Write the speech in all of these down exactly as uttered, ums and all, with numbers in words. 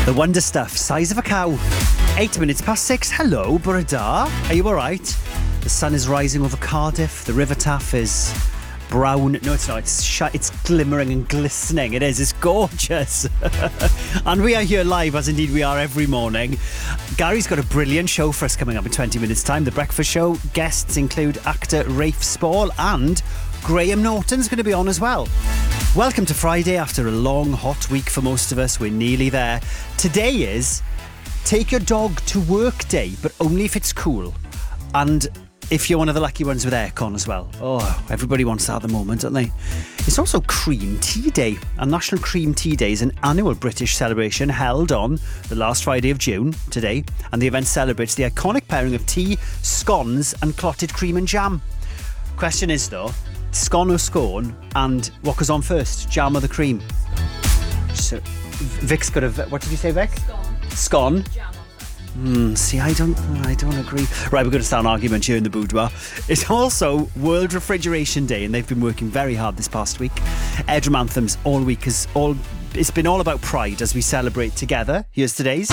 The Wonder Stuff, Size of a Cow. Eight minutes past six. Hello, Burradar. Are you all right? The sun is rising over Cardiff. The River Taff is brown. No, it's not. It's sh- it's glimmering and glistening. It is. It's gorgeous. And we are here live, as indeed we are every morning. Gary's got a brilliant show for us coming up in twenty minutes' time. The Breakfast Show. Guests include actor Rafe Spall, and Graham Norton's going to be on as well. Welcome to Friday after a long, hot week for most of us. We're nearly there. Today is Take Your Dog to Work Day, but only if it's cool. And if you're one of the lucky ones with aircon as well. Oh, everybody wants that at the moment, don't they? It's also Cream Tea Day. And National Cream Tea Day is an annual British celebration held on the last Friday of June, today. And the event celebrates the iconic pairing of tea, scones and clotted cream and jam. Question is, though, scone or scone, and what goes on first, jam or the cream? So, Vic's got a... What did you say, Vic? Scone. Scone. Jam. Hmm, see, I don't I don't agree. Right, we're going to start an argument here in the boudoir. It's also World Refrigeration Day, and they've been working very hard this past week. Airdrum Anthems all week is all... It's been all about pride as we celebrate together. Here's today's.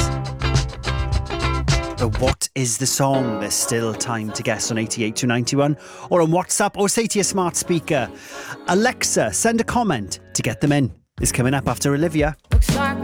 But what is the song? There's still time to guess on eighty-eight two ninety-one or on WhatsApp, or say to your smart speaker, Alexa, send a comment to get them in. Is coming up after Olivia. Looks like